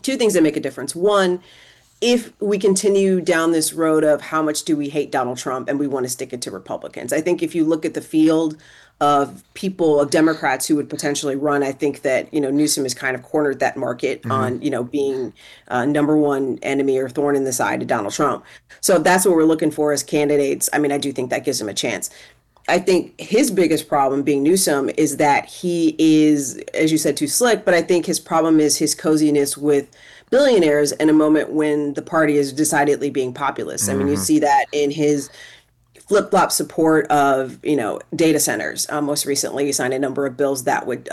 two things that make a difference. One, if we continue down this road of how much do we hate Donald Trump and we want to stick it to Republicans, I think if you look at the field of people, of Democrats who would potentially run, I think that, Newsom has kind of cornered that market on, being number one enemy or thorn in the side of Donald Trump. So if that's what we're looking for as candidates, I mean, I do think that gives him a chance. I think his biggest problem being Newsom is that he is, as you said, too slick, but I think his problem is his coziness with billionaires in a moment when the party is decidedly being populist. I mean, you see that in his flip-flop support of, data centers. Most recently, he signed a number of bills that would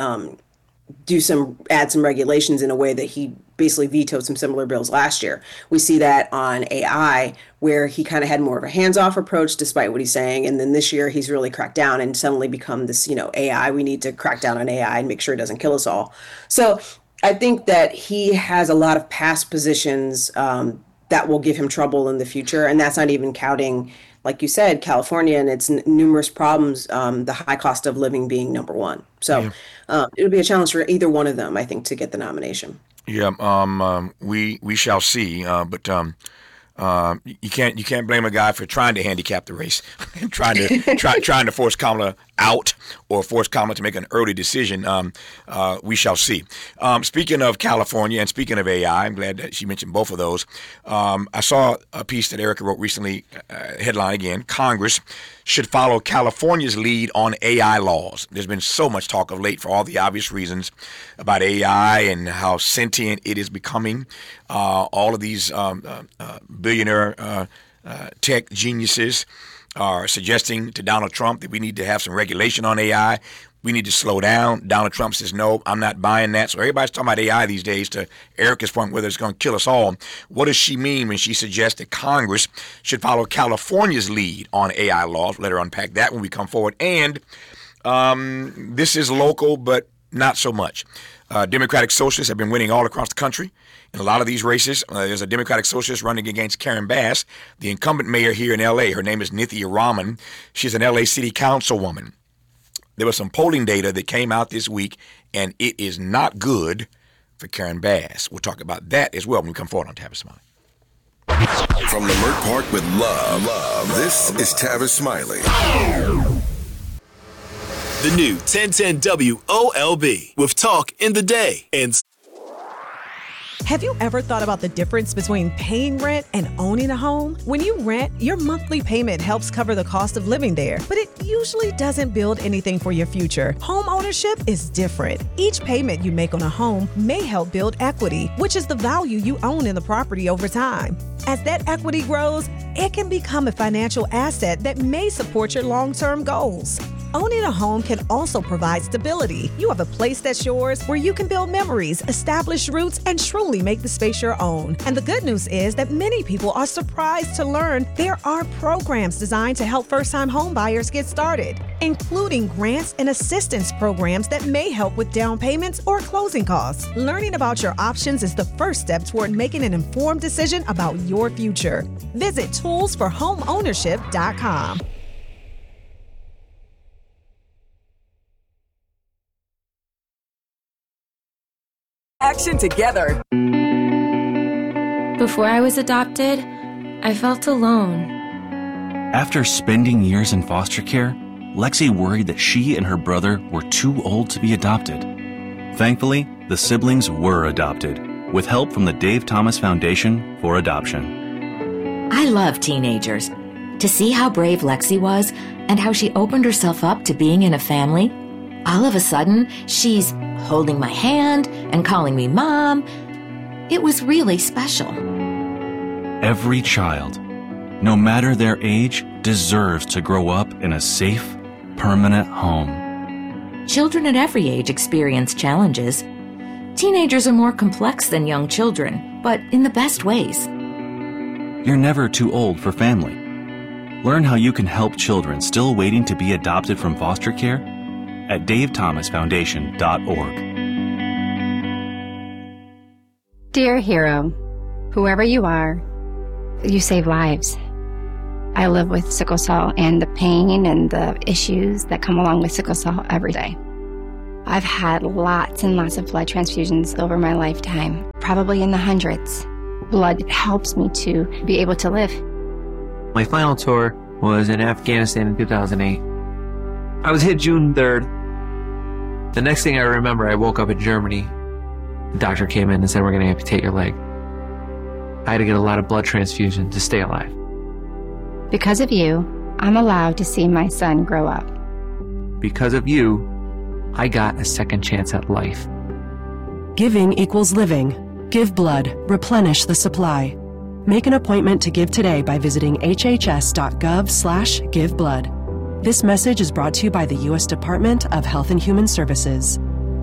add some regulations in a way that he basically vetoed some similar bills last year. We see that on AI, where he kind of had more of a hands-off approach despite what he's saying. And then this year he's really cracked down and suddenly become this, AI, we need to crack down on AI and make sure it doesn't kill us all. So I think that he has a lot of past positions that will give him trouble in the future. And that's not even counting, like you said, California and its numerous problems, the high cost of living being number one. So it'll be a challenge for either one of them, I think, to get the nomination. Yeah, we shall see. But you can't blame a guy for trying to handicap the race and trying to force Kamala out or force Kamala to make an early decision. We shall see. Speaking of California and speaking of AI, I'm glad that she mentioned both of those. I saw a piece that Erica wrote recently, headline again, Congress should follow California's lead on AI laws. There's been so much talk of late for all the obvious reasons about AI and how sentient it is becoming. All of these billionaire tech geniuses are suggesting to Donald Trump that we need to have some regulation on AI. We need to slow down. Donald Trump says, no, I'm not buying that. So everybody's talking about AI these days, to Erica's point, whether it's going to kill us all. What does she mean when she suggests that Congress should follow California's lead on AI laws? Let her unpack that when we come forward. And this is local, but not so much. Democratic Socialists have been winning all across the country. In a lot of these races, there's a Democratic Socialist running against Karen Bass, the incumbent mayor here in L.A. Her name is Nithya Raman. She's an L.A. City Councilwoman. There was some polling data that came out this week, and it is not good for Karen Bass. We'll talk about that as well when we come forward on Tavis Smiley. From Leimert Park with love, this is Tavis Smiley. The new 1010 WOLB with talk in the day and... Have you ever thought about the difference between paying rent and owning a home? When you rent, your monthly payment helps cover the cost of living there, but it usually doesn't build anything for your future. Home ownership is different. Each payment you make on a home may help build equity, which is the value you own in the property over time. As that equity grows, it can become a financial asset that may support your long-term goals. Owning a home can also provide stability. You have a place that's yours where you can build memories, establish roots, and truly make the space your own. And the good news is that many people are surprised to learn there are programs designed to help first-time home buyers get started, including grants and assistance programs that may help with down payments or closing costs. Learning about your options is the first step toward making an informed decision about your future. Visit toolsforhomeownership.com. Action together. Before I was adopted, I felt alone. After spending years in foster care, Lexi worried that she and her brother were too old to be adopted. Thankfully, the siblings were adopted, with help from the Dave Thomas Foundation for Adoption. I love teenagers. To see how brave Lexi was and how she opened herself up to being in a family, all of a sudden, she's holding my hand and calling me Mom. It was really special. Every child, no matter their age, deserves to grow up in a safe, permanent home. Children at every age experience challenges. Teenagers are more complex than young children, but in the best ways. You're never too old for family. Learn how you can help children still waiting to be adopted from foster care at davethomasfoundation.org. Dear hero, whoever you are, you save lives. I live with sickle cell and the pain and the issues that come along with sickle cell every day. I've had lots and lots of blood transfusions over my lifetime, probably in the hundreds. Blood helps me to be able to live. My final tour was in Afghanistan in 2008. I was hit June 3rd. The next thing I remember, I woke up in Germany. The doctor came in and said, we're going to amputate your leg. I had to get a lot of blood transfusion to stay alive. Because of you, I'm allowed to see my son grow up. Because of you, I got a second chance at life. Giving equals living. Give blood. Replenish the supply. Make an appointment to give today by visiting hhs.gov/giveblood. This message is brought to you by the U.S. Department of Health and Human Services.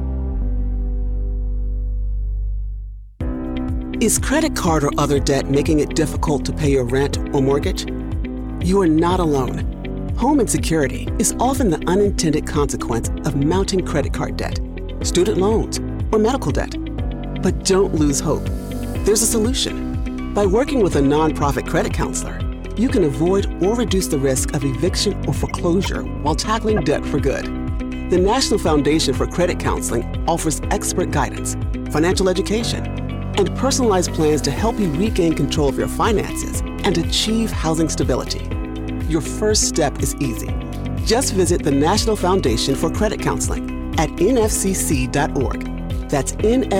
Is credit card or other debt making it difficult to pay your rent or mortgage? You are not alone. Home insecurity is often the unintended consequence of mounting credit card debt, student loans, or medical debt. But don't lose hope. There's a solution. By working with a nonprofit credit counselor, you can avoid or reduce the risk of eviction or foreclosure while tackling debt for good. The National Foundation for Credit Counseling offers expert guidance, financial education, and personalized plans to help you regain control of your finances and achieve housing stability. Your first step is easy. Just visit the National Foundation for Credit Counseling at nfcc.org. That's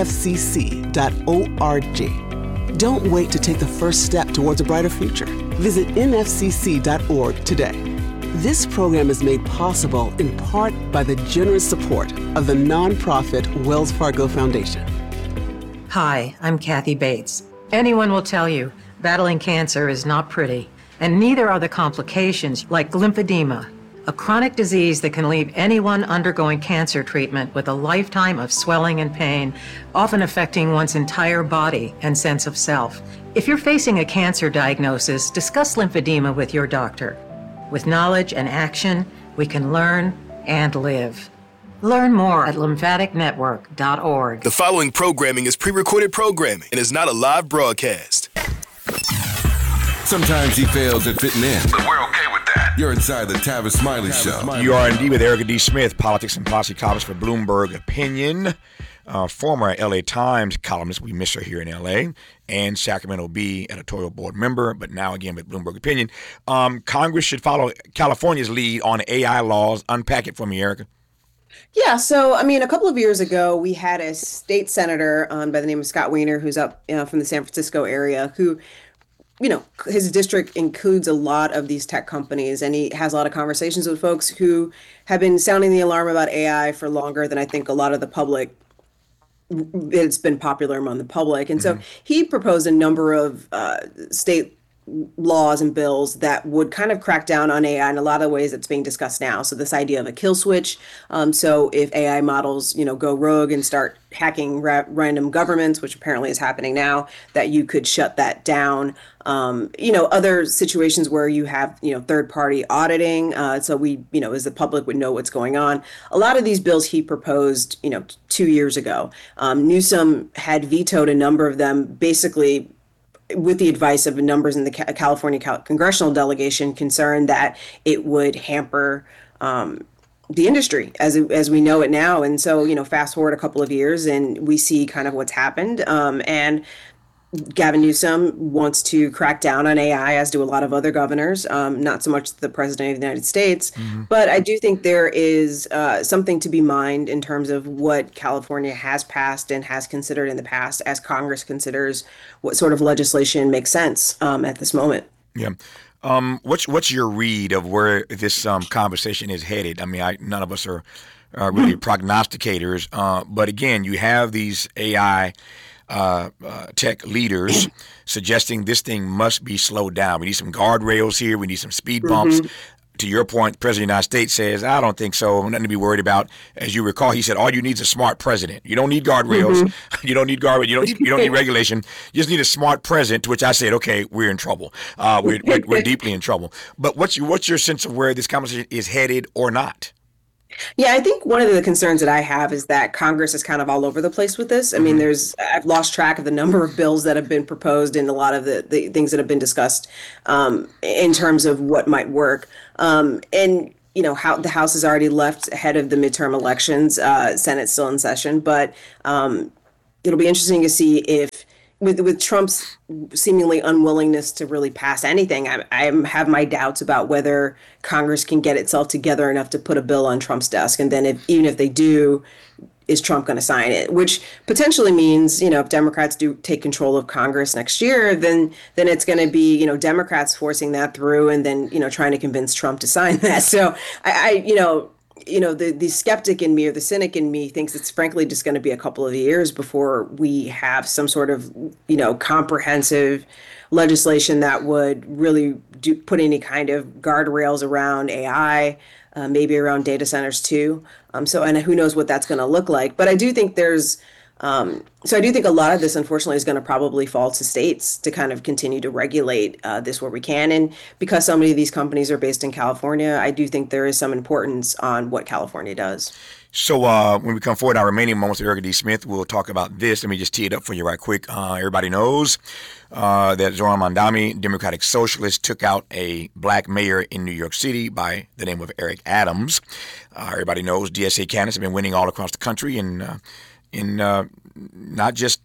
nfcc.org. Don't wait to take the first step towards a brighter future. Visit nfcc.org today. This program is made possible in part by the generous support of the nonprofit Wells Fargo Foundation. Hi, I'm Kathy Bates. Anyone will tell you battling cancer is not pretty, and neither are the complications like lymphedema, a chronic disease that can leave anyone undergoing cancer treatment with a lifetime of swelling and pain, often affecting one's entire body and sense of self. If you're facing a cancer diagnosis, discuss lymphedema with your doctor. With knowledge and action, we can learn and live. Learn more at lymphaticnetwork.org. The following programming is pre-recorded programming and is not a live broadcast. Sometimes he fails at fitting in, but we're okay with that. You're inside the Tavis Smiley Show. You are indeed with Erica D. Smith, politics and policy columnist for Bloomberg Opinion, former LA Times columnist. We miss her here in LA, and Sacramento Bee editorial board member, but now again with Bloomberg Opinion. Congress should follow California's lead on AI laws. Unpack it for me, Erica. Yeah, so I mean, a couple of years ago, we had a state senator by the name of Scott Wiener, who's up from the San Francisco area, who, his district includes a lot of these tech companies, and he has a lot of conversations with folks who have been sounding the alarm about AI for longer than I think a lot of the public. It's been popular among the public, and so he proposed a number of state laws and bills that would kind of crack down on AI in a lot of ways that's being discussed now. So this idea of a kill switch. So if AI models, go rogue and start hacking random governments, which apparently is happening now, that you could shut that down. Other situations where you have, third party auditing. So we, as the public would know what's going on. A lot of these bills he proposed, 2 years ago. Newsom had vetoed a number of them, basically with the advice of numbers in the California congressional delegation, concerned that it would hamper the industry as we know it now. And so, fast forward a couple of years and we see kind of what's happened. And Gavin Newsom wants to crack down on AI, as do a lot of other governors, not so much the president of the United States. But I do think there is something to be mined in terms of what California has passed and has considered in the past as Congress considers what sort of legislation makes sense at this moment. Yeah. What's your read of where this conversation is headed? I mean, none of us are really prognosticators, but again, you have these AI tech leaders suggesting this thing must be slowed down. We need some guardrails here. We need some speed bumps. To your point, the President of the United States says, I don't think so. Nothing to be worried about. As you recall, he said, all you need is a smart president. You don't need guardrails. You don't need guardrails. You don't need regulation. You just need a smart president, to which I said, okay, we're in trouble. We're deeply in trouble. But what's your sense of where this conversation is headed or not? Yeah, I think one of the concerns that I have is that Congress is kind of all over the place with this. I mean, I've lost track of the number of bills that have been proposed and a lot of the things that have been discussed in terms of what might work. And how the House has already left ahead of the midterm elections. Senate's still in session, but it'll be interesting to see if, with Trump's seemingly unwillingness to really pass anything, I have my doubts about whether Congress can get itself together enough to put a bill on Trump's desk. And then even if they do, is Trump going to sign it? Which potentially means, if Democrats do take control of Congress next year, then it's going to be, Democrats forcing that through and then, trying to convince Trump to sign that. So the skeptic in me or the cynic in me thinks it's frankly just going to be a couple of years before we have some sort of, comprehensive legislation that would really put any kind of guardrails around AI, maybe around data centers too. And who knows what that's going to look like. But I do think I do think a lot of this, unfortunately, is going to probably fall to states to kind of continue to regulate this where we can. And because so many of these companies are based in California, I do think there is some importance on what California does. So when we come forward, our remaining moments with Erica D. Smith, we'll talk about this. Let me just tee it up for you right quick. Everybody knows that Zohran Mamdani, Democratic Socialist, took out a black mayor in New York City by the name of Eric Adams. Everybody knows DSA candidates have been winning all across the country and in not just,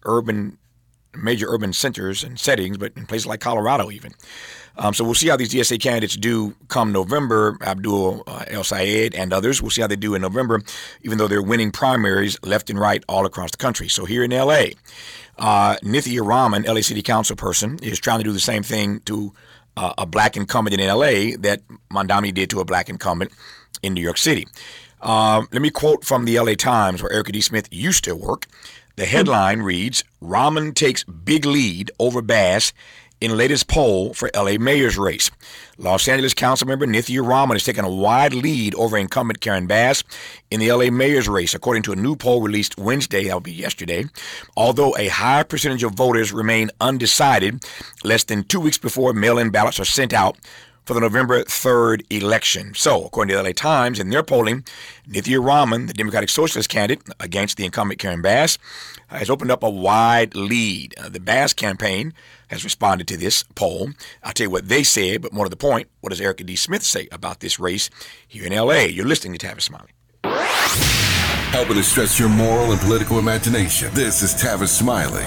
major urban centers and settings, but in places like Colorado even. So we'll see how these DSA candidates do come November. Abdul El Sayed and others, we'll see how they do in November, even though they're winning primaries left and right all across the country. So here in L.A., Nithya Raman, L.A. City Council person, is trying to do the same thing to a black incumbent in L.A. that Mamdani did to a black incumbent in New York City. Let me quote from the LA Times, where Erica D. Smith used to work. The headline reads, Raman takes big lead over Bass in latest poll for LA mayor's race. Los Angeles Councilmember Nithya Raman has taken a wide lead over incumbent Karen Bass in the LA mayor's race, according to a new poll released Wednesday, that will be yesterday. Although a high percentage of voters remain undecided, less than 2 weeks before mail-in ballots are sent out for the November 3rd election. So, according to the LA Times, in their polling, Nithya Raman, the Democratic Socialist candidate against the incumbent Karen Bass, has opened up a wide lead. The Bass campaign has responded to this poll. I'll tell you what they said, but more to the point, what does Erica D. Smith say about this race here in LA? You're listening to Tavis Smiley. Helping to stretch your moral and political imagination. This is Tavis Smiley.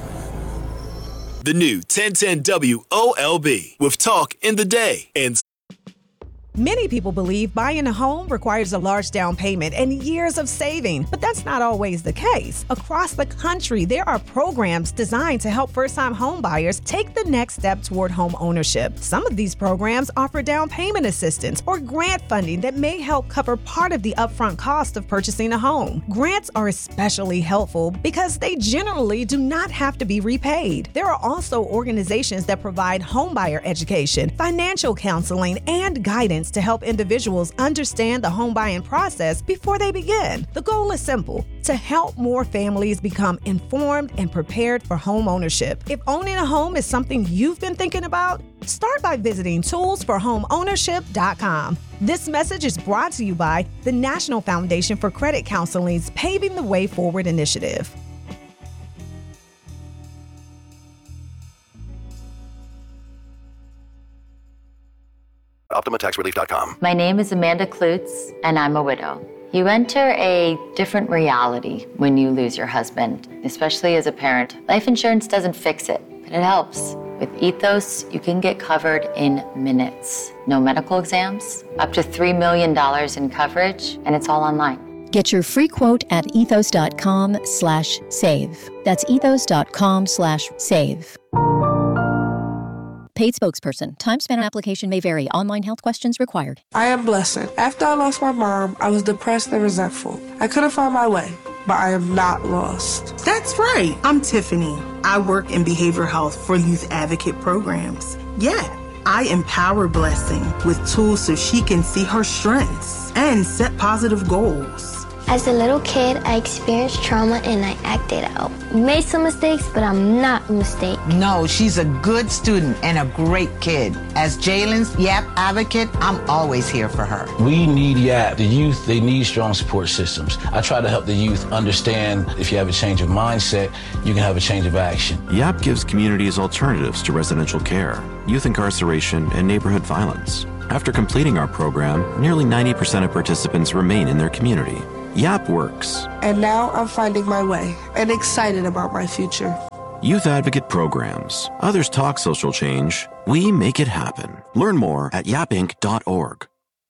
The new 1010 WOLB with Talk in the Day and Many people believe buying a home requires a large down payment and years of saving, but that's not always the case. Across the country, there are programs designed to help first-time home buyers take the next step toward home ownership. Some of these programs offer down payment assistance or grant funding that may help cover part of the upfront cost of purchasing a home. Grants are especially helpful because they generally do not have to be repaid. There are also organizations that provide homebuyer education, financial counseling, and guidance to help individuals understand the home buying process before they begin. The goal is simple: to help more families become informed and prepared for home ownership. If owning a home is something you've been thinking about, start by visiting toolsforhomeownership.com. This message is brought to you by the National Foundation for Credit Counseling's Paving the Way Forward initiative. OptimaTaxRelief.com. My name is Amanda Klutz, and I'm a widow. You enter a different reality when you lose your husband, especially as a parent. Life insurance doesn't fix it, but it helps. With Ethos, you can get covered in minutes. No medical exams, up to $3 million in coverage, and it's all online. Get your free quote at ethos.com/save. That's ethos.com/save. Paid spokesperson. Time spent on application may vary. Online health questions required. I am Blessing. After I lost my mom, I was depressed and resentful. I couldn't find my way, but I am not lost. That's right. I'm Tiffany. I work in behavioral health for youth advocate programs. Yeah, I empower Blessing with tools so she can see her strengths and set positive goals. As a little kid, I experienced trauma and I acted out. Made some mistakes, but I'm not a mistake. No, she's a good student and a great kid. As Jalen's YAP advocate, I'm always here for her. We need YAP. The youth, they need strong support systems. I try to help the youth understand if you have a change of mindset, you can have a change of action. YAP gives communities alternatives to residential care, youth incarceration, and neighborhood violence. After completing our program, nearly 90% of participants remain in their community. YAP works. And now I'm finding my way and excited about my future. Youth Advocate Programs. Others talk social change. We make it happen. Learn more at yapinc.org.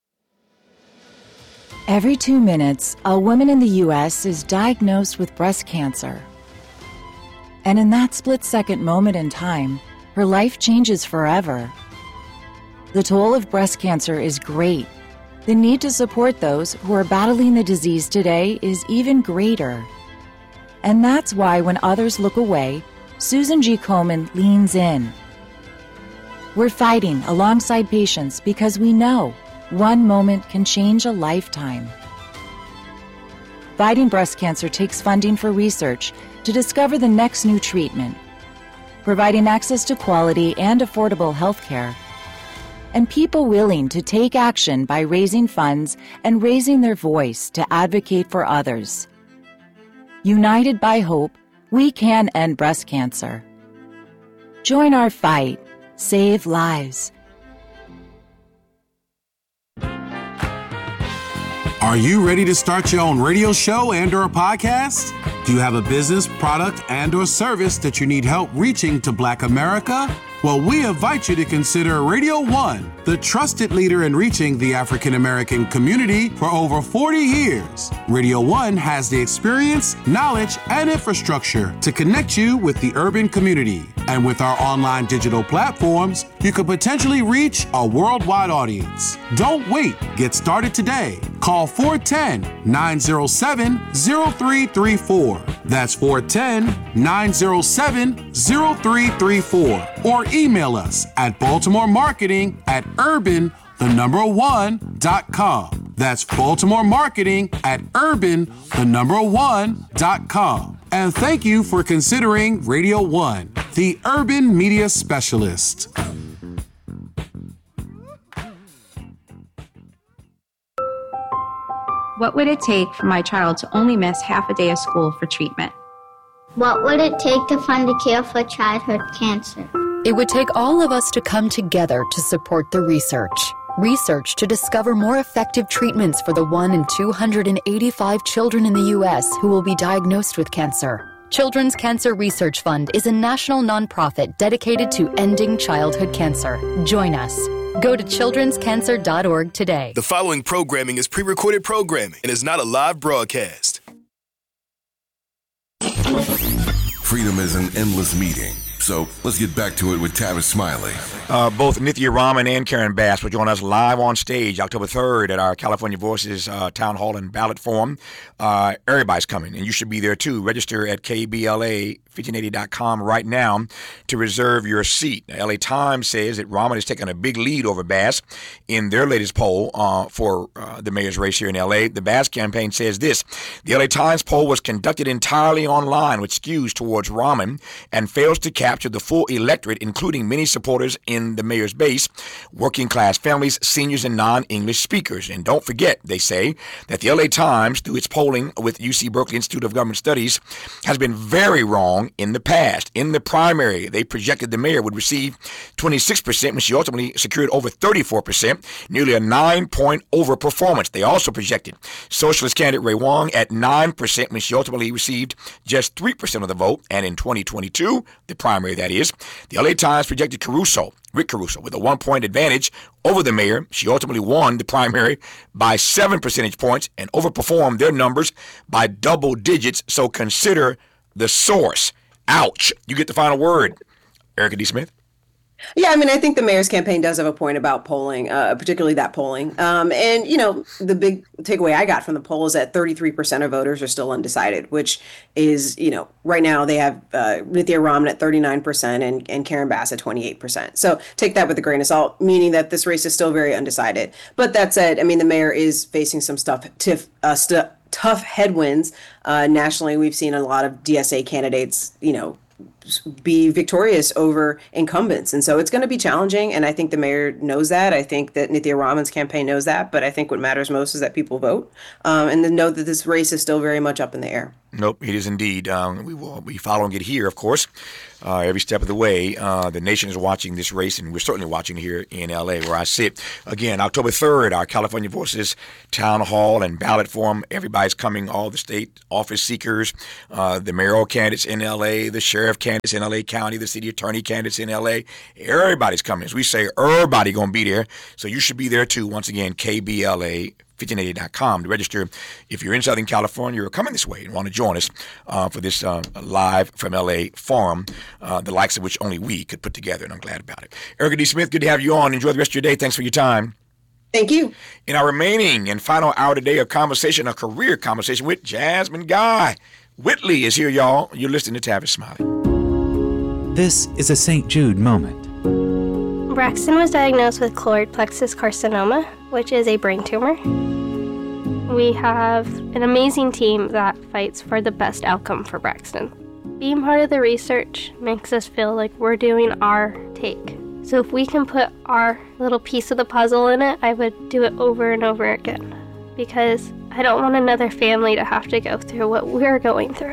Every 2 minutes, a woman in the U.S. is diagnosed with breast cancer. And in that split-second moment in time, her life changes forever. The toll of breast cancer is great. The need to support those who are battling the disease today is even greater. And that's why when others look away, Susan G. Komen leans in. We're fighting alongside patients because we know one moment can change a lifetime. Fighting breast cancer takes funding for research to discover the next new treatment, providing access to quality and affordable health care, and people willing to take action by raising funds and raising their voice to advocate for others. United by hope, we can end breast cancer. Join our fight. Save lives. Are you ready to start your own radio show and/or a podcast? Do you have a business, product, and/or service that you need help reaching to Black America? Well, we invite you to consider Radio One, the trusted leader in reaching the African American community for over 40 years. Radio One has the experience, knowledge, and infrastructure to connect you with the urban community. And with our online digital platforms, you could potentially reach a worldwide audience. Don't wait. Get started today. Call 410-907-0334. That's 410-907-0334. Or email us at baltimoremarketing@urban1.com. That's baltimoremarketing@urban1.com. And thank you for considering Radio One, the urban media specialist. What would it take for my child to only miss half a day of school for treatment? What would it take to fund a cure for childhood cancer? It would take all of us to come together to support the research. Research to discover more effective treatments for the 1 in 285 children in the U.S. who will be diagnosed with cancer. Children's Cancer Research Fund is a national nonprofit dedicated to ending childhood cancer. Join us. Go to childrenscancer.org today. The following programming is pre-recorded programming and is not a live broadcast. Freedom is an endless meeting. So let's get back to it with Tavis Smiley. Both Nithya Raman and Karen Bass will join us live on stage October 3rd at our California Voices Town Hall and Ballot Forum. Everybody's coming, and you should be there too. Register at KBLA1580.com right now to reserve your seat. The LA Times says that Raman has taken a big lead over Bass in their latest poll for the mayor's race here in LA. The Bass campaign says this: the LA Times poll was conducted entirely online, which skews towards Raman and fails to capture the full electorate, including many supporters in the mayor's base, working class families, seniors, and non-English speakers. And don't forget, they say, that the LA Times, through its polling with UC Berkeley Institute of Government Studies, has been very wrong in the past. In the primary, they projected the mayor would receive 26% when she ultimately secured over 34%, nearly a 9-point overperformance. They also projected socialist candidate Ray Wong at 9% when she ultimately received just 3% of the vote. And in 2022, the primary that is, the LA Times projected Rick Caruso, with a 1-point advantage over the mayor. She ultimately won the primary by 7 percentage points and overperformed their numbers by double digits. So consider the source. Ouch. You get the final word. Erica D. Smith. Yeah, I mean, I think the mayor's campaign does have a point about polling, particularly that polling. And, you know, the big takeaway I got from the poll is that 33% of voters are still undecided, which is, you know, right now they have Nithya Raman at 39% and Karen Bass at 28%. So take that with a grain of salt, meaning that this race is still very undecided. But that said, I mean, the mayor is facing some tough headwinds. Nationally, we've seen a lot of DSA candidates, you know, be victorious over incumbents. And so it's going to be challenging. And I think the mayor knows that. I think that Nithya Raman's campaign knows that. But I think what matters most is that people vote and then know that this race is still very much up in the air. Nope, it is indeed. We will be following it here, of course, every step of the way. The nation is watching this race, and we're certainly watching here in L.A., where I sit. Again, October 3rd, our California Voices Town Hall and Ballot Forum. Everybody's coming, all the state office seekers, the mayoral candidates in L.A., the sheriff candidates in L.A. County, the city attorney candidates in L.A. Everybody's coming. As we say, everybody going to be there, so you should be there too. Once again, KBLA1580.com to register if you're in Southern California or coming this way and want to join us for this live from LA forum, the likes of which only we could put together, and I'm glad about it. Erica D. Smith, good to have you on. Enjoy the rest of your day. Thanks for your time. Thank you. In our remaining and final hour today, a career conversation with Jasmine Guy. Whitley is here, y'all. You're listening to Tavis Smiley. This is a St. Jude moment. Braxton was diagnosed with choroid plexus carcinoma, which is a brain tumor. We have an amazing team that fights for the best outcome for Braxton. Being part of the research makes us feel like we're doing our take. So if we can put our little piece of the puzzle in it, I would do it over and over again. Because I don't want another family to have to go through what we're going through.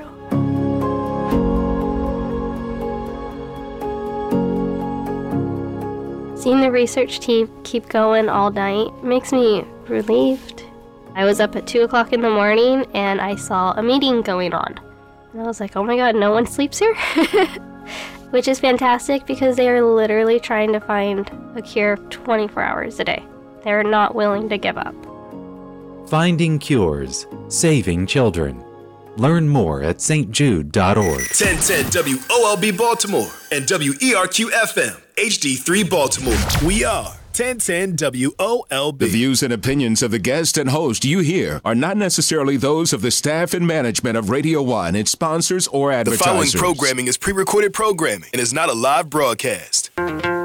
Seeing the research team keep going all night makes me relieved. I was up at 2 o'clock in the morning and I saw a meeting going on. And I was like, oh my God, no one sleeps here? Which is fantastic because they are literally trying to find a cure 24 hours a day. They're not willing to give up. Finding cures, saving children. Learn more at stjude.org. 1010 WOLB Baltimore and WERQ FM HD3 Baltimore. We are 1010 WOLB. The views and opinions of the guest and host you hear are not necessarily those of the staff and management of Radio 1, its sponsors, or The advertisers. following programming is pre-recorded programming and is not a live broadcast.